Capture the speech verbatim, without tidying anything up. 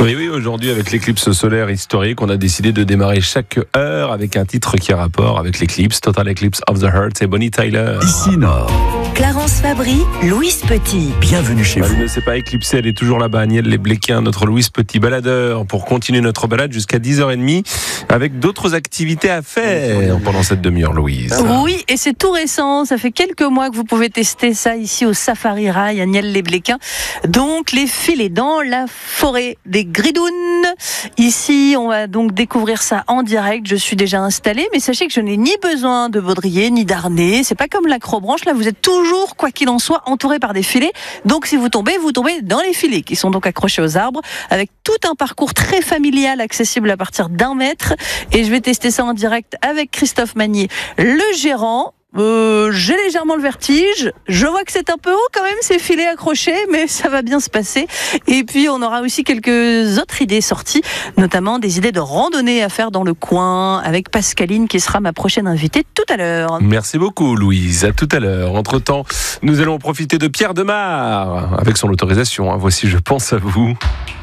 Oui, oui, aujourd'hui avec l'éclipse solaire historique, on a décidé de démarrer chaque heure avec un titre qui a rapport avec l'éclipse. Total Eclipse of the Heart, c'est Bonnie Tyler. Ici Nord. Clarence Fabry, Louise Petit. Bienvenue chez Elle vous. ne s'est pas éclipsée, elle est toujours là-bas. Agnès Les Bléquins, notre Louise Petit baladeur, pour continuer notre balade jusqu'à dix heures trente avec d'autres activités à faire pendant cette demi-heure, Louise. Oui, et c'est tout récent. Ça fait quelques mois que vous pouvez tester ça ici au Safari Rail à Les Bléquins. Donc, les filets dans la forêt des Gridounes. Ici, on va donc découvrir ça en direct. Je suis déjà installée, mais sachez que je n'ai ni besoin de baudrier, ni d'harnais. C'est pas comme l'acrobranche. Là, vous êtes toujours, quoi qu'il en soit, entouré par des filets. Donc, si vous tombez, vous tombez dans les filets qui sont donc accrochés aux arbres avec tout un parcours très familial accessible à partir d'un mètre. Et je vais tester ça en direct avec Christophe Magnier, le gérant. Euh, j'ai légèrement le vertige. Je vois que c'est un peu haut quand même ces filets accrochés, mais ça va bien se passer. Et puis on aura aussi quelques autres idées sorties, notamment des idées de randonnée à faire dans le coin avec Pascaline qui sera ma prochaine invitée tout à l'heure. Merci beaucoup Louise, à tout à l'heure. Entre-temps, nous allons profiter de Pierre Demar avec son autorisation. Voici Je pense à vous.